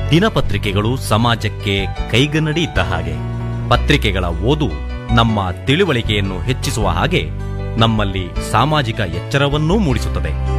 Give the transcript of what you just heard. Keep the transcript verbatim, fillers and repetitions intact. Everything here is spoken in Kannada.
ದಿನಪತ್ರಿಕೆಗಳು ಸಮಾಜಕ್ಕೆ ಕೈಗನ್ನಡಿ ಇದ್ದ ಹಾಗೆ. ಪತ್ರಿಕೆಗಳ ಓದು ನಮ್ಮ ತಿಳುವಳಿಕೆಯನ್ನು ಹೆಚ್ಚಿಸುವ ಹಾಗೆ ನಮ್ಮಲ್ಲಿ ಸಾಮಾಜಿಕ ಎಚ್ಚರವನ್ನೂ ಮೂಡಿಸುತ್ತದೆ.